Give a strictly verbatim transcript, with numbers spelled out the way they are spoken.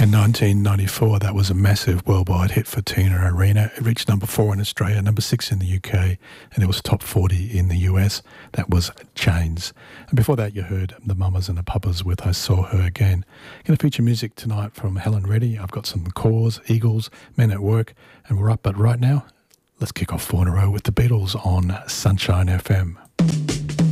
In nineteen ninety-four, that was a massive worldwide hit for Tina Arena. It reached number four in Australia, number six in the U K, and it was top forty in the U S. That was Chains. And before that, you heard the Mamas and the Papas with I Saw Her Again. Going to feature music tonight from Helen Reddy. I've got some Cause, Eagles, Men at Work, and we're up. But right now, let's kick off four in a row with the Beatles on Sunshine F M.